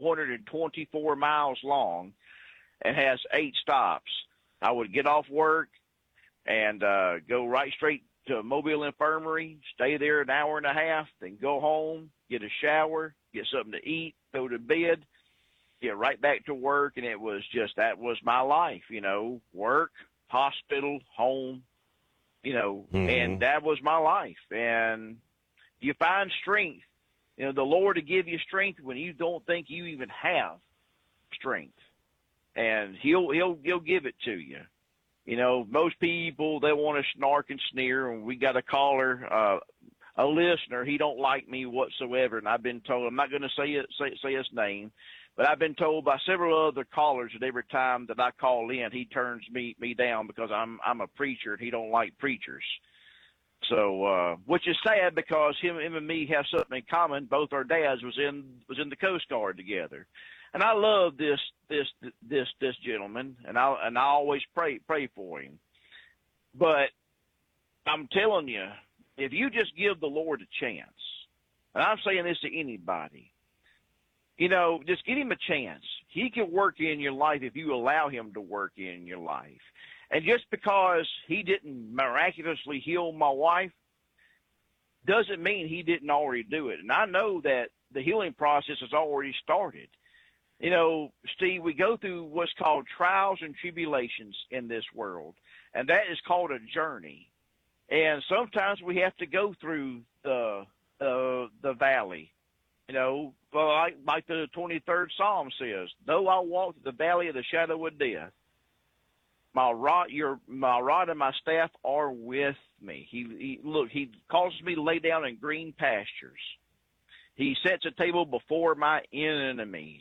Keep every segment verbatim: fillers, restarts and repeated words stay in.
hundred twenty-four miles long and has eight stops. I would get off work and uh, go right straight to Mobile Infirmary, stay there an hour and a half, then go home, get a shower, get something to eat, go to bed, get right back to work. And it was just, that was my life, you know, work, hospital, home, you know, mm-hmm. and that was my life. And you find strength, you know, the Lord to give you strength when you don't think you even have strength. And he'll, he'll, he'll give it to you. You know, most people, they want to snark and sneer, and we got a caller, uh, a listener, he don't like me whatsoever, and I've been told, I'm not going to say, it, say say his name, but I've been told by several other callers that every time that I call in, he turns me me down because I'm I'm a preacher, and he don't like preachers. So, uh, which is sad because him, him and me have something in common. Both our dads was in was in the Coast Guard together. And I love this this this this gentleman, and I and I always pray pray for him. But I'm telling you, if you just give the Lord a chance, and I'm saying this to anybody, you know, just give him a chance. He can work in your life if you allow him to work in your life. And just because he didn't miraculously heal my wife doesn't mean he didn't already do it. And I know that the healing process has already started. You know, Steve, we go through what's called trials and tribulations in this world, and that is called a journey. And sometimes we have to go through the uh, the valley, you know, like, like the twenty-third Psalm says, though I walk through the valley of the shadow of death, my rod, your, my rod and my staff are with me. He, he look, he causes me to lay down in green pastures. He sets a table before my enemies.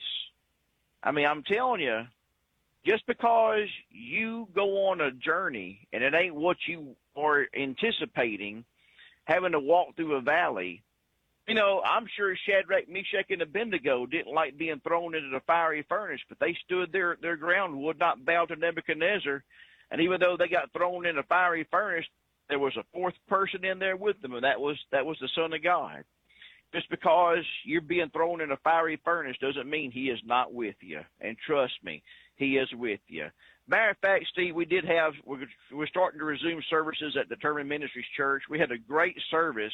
I mean, I'm telling you, just because you go on a journey and it ain't what you are anticipating, having to walk through a valley, you know, I'm sure Shadrach, Meshach, and Abednego didn't like being thrown into the fiery furnace, but they stood their, their ground, would not bow to Nebuchadnezzar. And even though they got thrown in a fiery furnace, there was a fourth person in there with them, and that was that was the Son of God. Just because you're being thrown in a fiery furnace doesn't mean he is not with you. And trust me, he is with you. Matter of fact, Steve, we did have, we're, we're starting to resume services at Determined Ministries Church. We had a great service.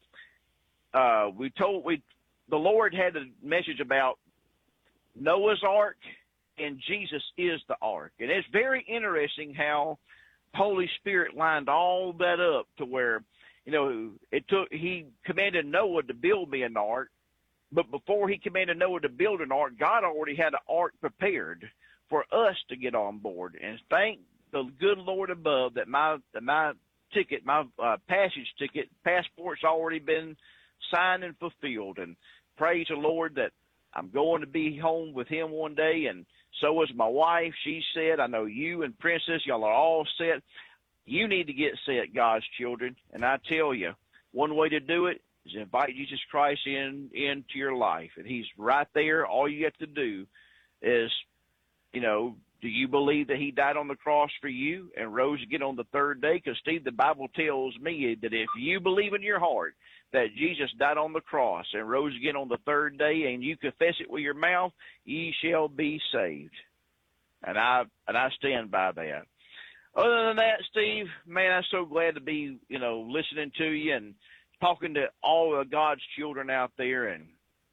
Uh, we told, we, the Lord had a message about Noah's Ark, and Jesus is the Ark. And it's very interesting how Holy Spirit lined all that up to where, you know, it took, he commanded Noah to build me an ark, but before he commanded Noah to build an ark, God already had an ark prepared for us to get on board. And thank the good Lord above that my, that my ticket, my uh, passage ticket, passport's already been signed and fulfilled. And praise the Lord that I'm going to be home with him one day. And so is my wife. She said, I know you and Princess, y'all are all set. You need to get set, God's children. And I tell you, one way to do it is invite Jesus Christ in into your life. And he's right there. All you have to do is, you know, do you believe that he died on the cross for you and rose again on the third day? Because, Steve, the Bible tells me that if you believe in your heart that Jesus died on the cross and rose again on the third day and you confess it with your mouth, ye shall be saved. And I and I stand by that. Other than that, Steve, man, I'm so glad to be, you know, listening to you and talking to all of God's children out there. And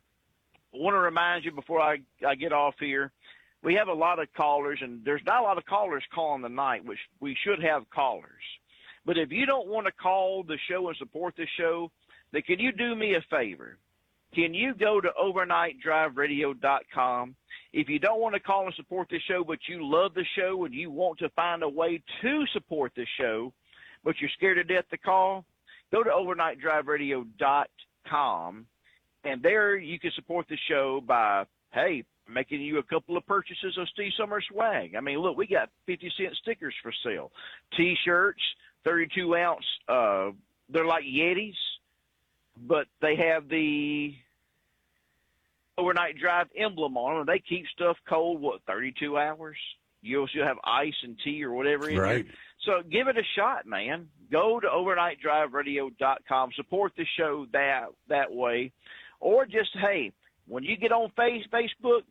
I want to remind you before I, I get off here, we have a lot of callers, and there's not a lot of callers calling tonight, which we should have callers. But if you don't want to call the show and support the show, then can you do me a favor? Can you go to overnight drive radio dot com? If you don't want to call and support the show, but you love the show and you want to find a way to support the show, but you're scared to death to call, go to overnight drive radio dot com, and there you can support the show by, hey, making you a couple of purchases of Steve Summers swag. I mean, look, we got fifty cent stickers for sale. T-shirts, thirty-two ounce, uh, they're like Yetis, but they have the Overnight Drive emblem on them. They keep stuff cold, what, thirty-two hours? You'll still have ice and tea or whatever in right. there. So give it a shot, man. Go to overnight drive radio dot com. Support the show that that way. Or just, hey, when you get on face, Facebook,